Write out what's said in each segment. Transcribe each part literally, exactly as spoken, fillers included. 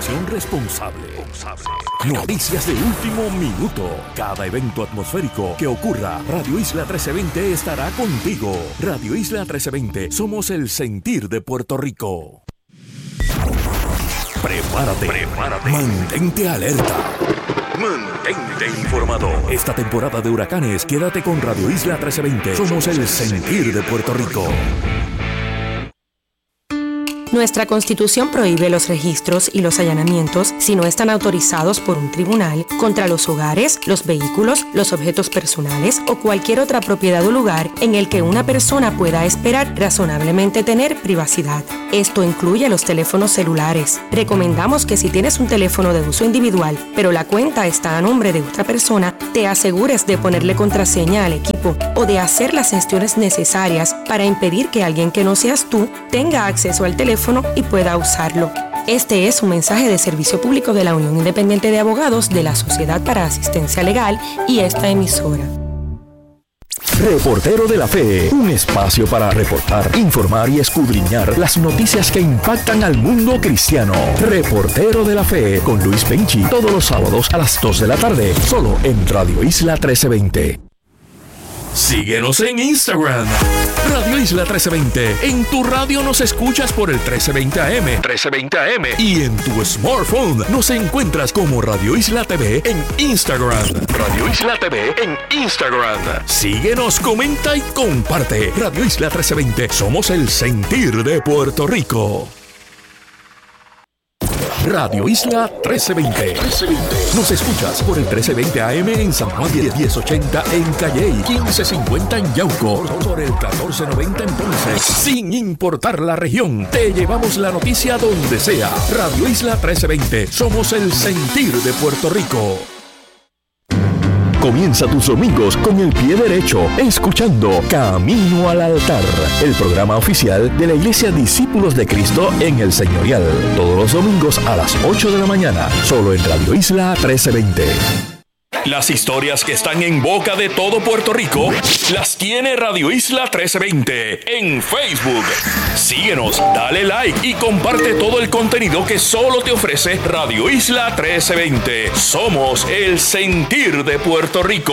Información responsable. Noticias de último minuto. Cada evento atmosférico que ocurra, Radio Isla trece veinte estará contigo. Radio Isla trece veinte, somos el sentir de Puerto Rico. Prepárate, prepárate. Mantente alerta. Mantente informado. Esta temporada de huracanes, quédate con Radio Isla trece veinte. Somos el sentir de Puerto Rico. Nuestra Constitución prohíbe los registros y los allanamientos si no están autorizados por un tribunal contra los hogares, los vehículos, los objetos personales o cualquier otra propiedad o lugar en el que una persona pueda esperar razonablemente tener privacidad. Esto incluye los teléfonos celulares. Recomendamos que si tienes un teléfono de uso individual, pero la cuenta está a nombre de otra persona, te asegures de ponerle contraseña al equipo o de hacer las gestiones necesarias para impedir que alguien que no seas tú tenga acceso al teléfono y pueda usarlo. Este es un mensaje de servicio público de la Unión Independiente de Abogados de la Sociedad para Asistencia Legal y esta emisora. Reportero de la Fe, un espacio para reportar, informar y escudriñar las noticias que impactan al mundo cristiano. Reportero de la Fe con Luis Penchi, todos los sábados a las dos de la tarde, solo en Radio Isla trece veinte. Síguenos en Instagram, Radio Isla trece veinte. En tu radio nos escuchas por el trece veinte A M, trece veinte A M. Y en tu smartphone nos encuentras como Radio Isla T V en Instagram. Radio Isla T V en Instagram. Síguenos, comenta y comparte. Radio Isla trece veinte. Somos el sentir de Puerto Rico. Radio Isla trece veinte. Nos escuchas por el trece veinte A M en San Juan, diez ochenta en Calley, quince cincuenta en Yauco, por el catorce noventa en Ponce. Sin importar la región, te llevamos la noticia donde sea. Radio Isla trece veinte. Somos el sentir de Puerto Rico. Comienza tus domingos con el pie derecho, escuchando Camino al Altar, el programa oficial de la Iglesia Discípulos de Cristo en el Señorial. Todos los domingos a las ocho de la mañana, solo en Radio Isla trece veinte. Las historias que están en boca de todo Puerto Rico las tiene Radio Isla trece veinte en Facebook. Síguenos, dale like y comparte todo el contenido que solo te ofrece Radio Isla trece veinte. Somos el sentir de Puerto Rico.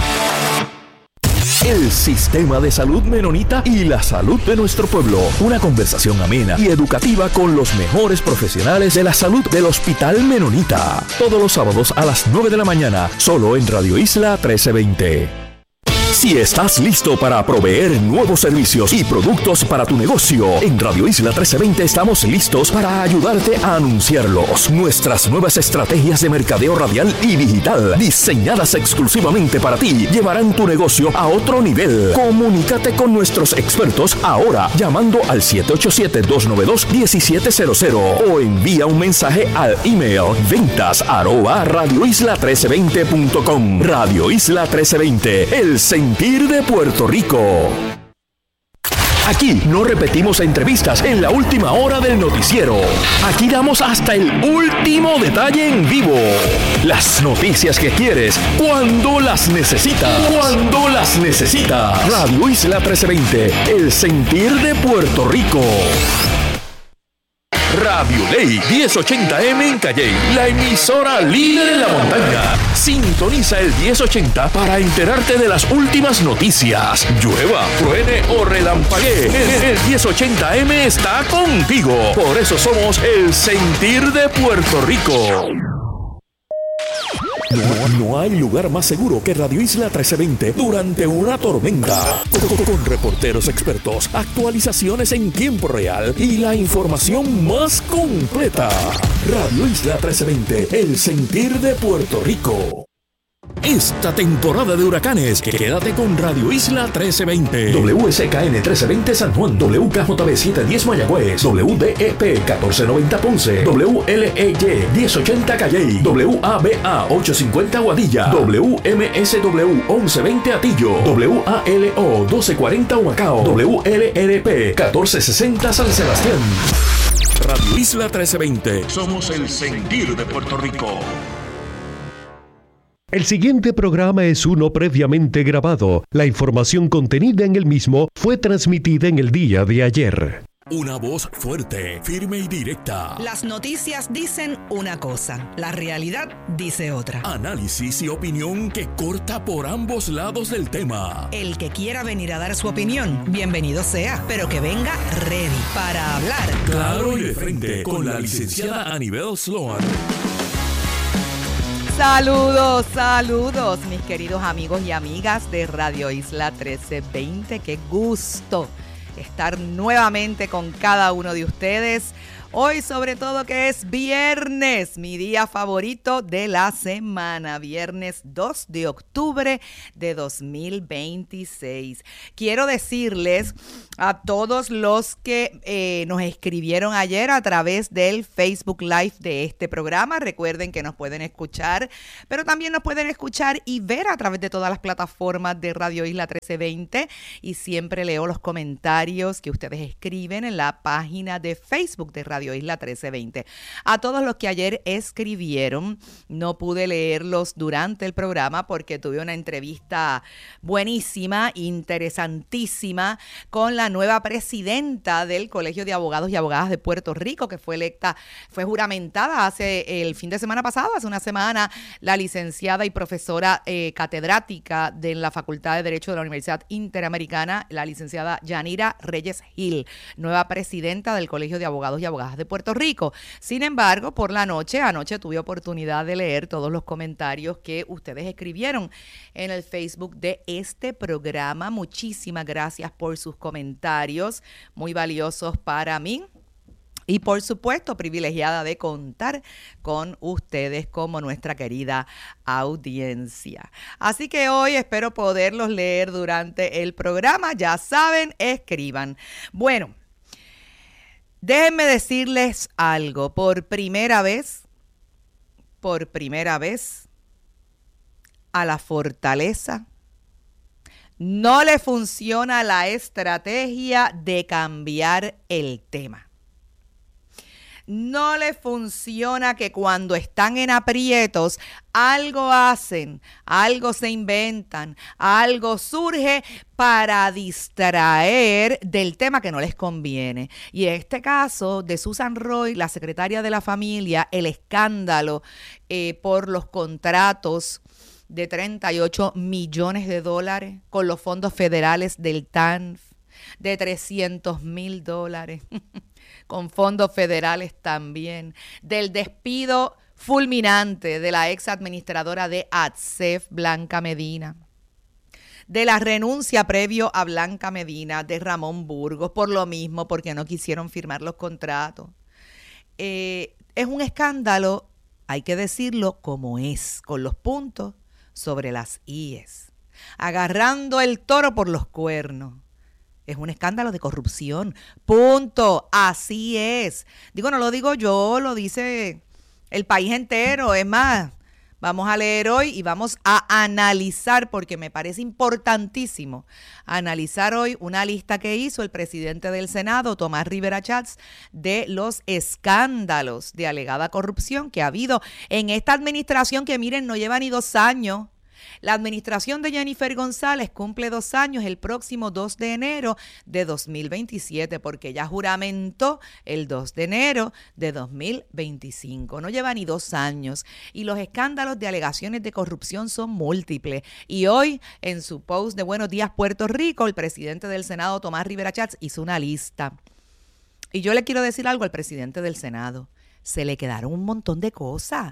El sistema de salud menonita y la salud de nuestro pueblo. Una conversación amena y educativa con los mejores profesionales de la salud del Hospital Menonita. Todos los sábados a las nueve de la mañana, solo en Radio Isla trece veinte. Si estás listo para proveer nuevos servicios y productos para tu negocio, en Radio Isla trece veinte estamos listos para ayudarte a anunciarlos. Nuestras nuevas estrategias de mercadeo radial y digital, diseñadas exclusivamente para ti, llevarán tu negocio a otro nivel. Comunícate con nuestros expertos ahora llamando al siete ocho siete, dos nueve dos, uno siete cero cero o envía un mensaje al email ventas arroba radio isla trece veinte punto com. Radio Isla trece veinte, el sentir de Puerto Rico. Aquí no repetimos entrevistas en la última hora del noticiero. Aquí damos hasta el último detalle en vivo. Las noticias que quieres, cuando las necesitas. Cuando las necesitas. Radio Isla trece veinte, el sentir de Puerto Rico. Radio Ley diez ochenta M en Calley, la emisora líder en la montaña. Sintoniza el diez ochenta para enterarte de las últimas noticias. Llueva, truene o relampaguee, el, el diez ochenta M está contigo. Por eso somos el sentir de Puerto Rico. No, no hay lugar más seguro que Radio Isla trece veinte durante una tormenta. Con, con reporteros expertos, actualizaciones en tiempo real y la información más completa. Radio Isla trece veinte, el sentir de Puerto Rico. Esta temporada de huracanes, quédate con Radio Isla trece veinte. W S K N trece veinte San Juan, W K J B setecientos diez Mayagüez, W D E P catorce noventa Ponce, W L E Y diez ochenta Calley, W A B A ochocientos cincuenta Aguadilla, W M S W once veinte Atillo, W A L O doce cuarenta Humacao, W L R P catorce sesenta San Sebastián. Radio Isla trece veinte. Somos el sentir de Puerto Rico. El siguiente programa es uno previamente grabado. La información contenida en el mismo fue transmitida en el día de ayer. Una voz fuerte, firme y directa. Las noticias dicen una cosa, la realidad dice otra. Análisis y opinión que corta por ambos lados del tema. El que quiera venir a dar su opinión, bienvenido sea, pero que venga ready para hablar. Claro y de frente, con la licenciada Anibel Sloan. Saludos, saludos, mis queridos amigos y amigas de Radio Isla trece veinte. Qué gusto estar nuevamente con cada uno de ustedes. Hoy sobre todo que es viernes, mi día favorito de la semana, viernes dos de octubre de dos mil veintiséis. Quiero decirles a todos los que eh, nos escribieron ayer a través del Facebook Live de este programa, recuerden que nos pueden escuchar, pero también nos pueden escuchar y ver a través de todas las plataformas de Radio Isla trece veinte, y siempre leo los comentarios que ustedes escriben en la página de Facebook de Radio Isla trece veinte. A todos los que ayer escribieron, no pude leerlos durante el programa porque tuve una entrevista buenísima, interesantísima, con la nueva presidenta del Colegio de Abogados y Abogadas de Puerto Rico, que fue electa, fue juramentada hace el fin de semana pasado, hace una semana, la licenciada y profesora eh, catedrática de la Facultad de Derecho de la Universidad Interamericana, la licenciada Yanira Reyes Gil, nueva presidenta del Colegio de Abogados y Abogadas de Puerto Rico. Sin embargo, por la noche, anoche tuve oportunidad de leer todos los comentarios que ustedes escribieron en el Facebook de este programa. Muchísimas gracias por sus comentarios, muy valiosos para mí. Y por supuesto, privilegiada de contar con ustedes como nuestra querida audiencia. Así que hoy espero poderlos leer durante el programa. Ya saben, escriban. Bueno, déjenme decirles algo. Por primera vez, por primera vez, a la Fortaleza no le funciona la estrategia de cambiar el tema. No le funciona que cuando están en aprietos, algo hacen, algo se inventan, algo surge para distraer del tema que no les conviene. Y en este caso de Susan Roy, la secretaria de la familia, el escándalo eh, por los contratos de treinta y ocho millones de dólares con los fondos federales del T A N F, de trescientos mil dólares con fondos federales también, del despido fulminante de la ex administradora de A T S E F, Blanca Medina, de la renuncia previo a Blanca Medina de Ramón Burgos, por lo mismo, porque no quisieron firmar los contratos. Eh, es un escándalo, hay que decirlo como es, con los puntos sobre las íes, agarrando el toro por los cuernos. Es un escándalo de corrupción. Punto. Así es. Digo, no lo digo yo, lo dice el país entero. Es más, vamos a leer hoy y vamos a analizar, porque me parece importantísimo analizar hoy una lista que hizo el presidente del Senado, Tomás Rivera Chats, de los escándalos de alegada corrupción que ha habido en esta administración que, miren, no lleva ni dos años. La administración de Jennifer González cumple dos años el próximo dos de enero de dos mil veintisiete, porque ella juramentó el dos de enero de dos mil veinticinco. No lleva ni dos años y los escándalos de alegaciones de corrupción son múltiples. Y hoy, en su post de Buenos Días Puerto Rico, el presidente del Senado, Tomás Rivera Chats, hizo una lista. Y yo le quiero decir algo al presidente del Senado. Se le quedaron un montón de cosas.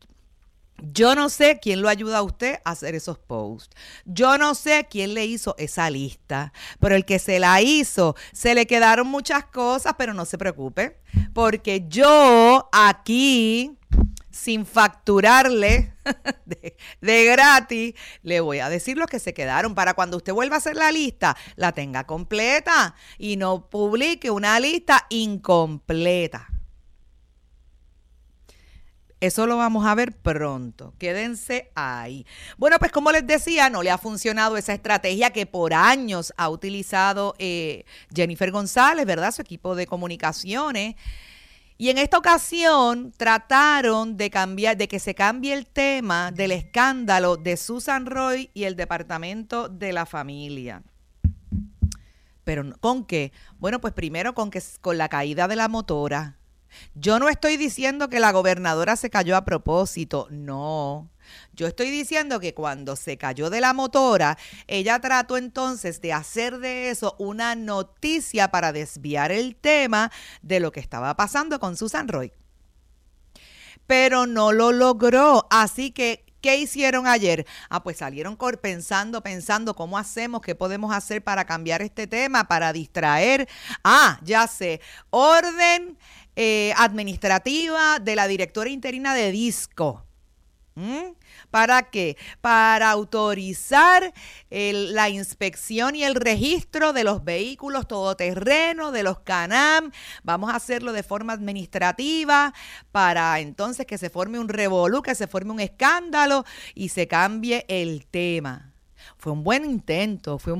Yo no sé quién lo ayuda a usted a hacer esos posts. Yo no sé quién le hizo esa lista, pero el que se la hizo, se le quedaron muchas cosas, pero no se preocupe, porque yo aquí, sin facturarle de, de gratis, le voy a decir los que se quedaron para cuando usted vuelva a hacer la lista, la tenga completa y no publique una lista incompleta. Eso lo vamos a ver pronto. Quédense ahí. Bueno, pues como les decía, no le ha funcionado esa estrategia que por años ha utilizado eh, Jennifer González, ¿verdad? Su equipo de comunicaciones. Y en esta ocasión trataron de cambiar, de que se cambie el tema del escándalo de Susan Roy y el Departamento de la Familia. Pero ¿con qué? Bueno, pues primero con, que, con la caída de la motora. Yo no estoy diciendo que la gobernadora se cayó a propósito, no. Yo estoy diciendo que cuando se cayó de la motora, ella trató entonces de hacer de eso una noticia para desviar el tema de lo que estaba pasando con Susan Roy. Pero no lo logró, así que ¿qué hicieron ayer? Ah, pues salieron pensando, pensando cómo hacemos, qué podemos hacer para cambiar este tema, para distraer. Ah, ya sé, orden eh, administrativa de la directora interina de Disco. ¿Mm? ¿Para qué? Para autorizar el, la inspección y el registro de los vehículos todoterreno, de los Can-Am. Vamos a hacerlo de forma administrativa para entonces que se forme un revolú, que se forme un escándalo y se cambie el tema. Fue un buen intento, fue un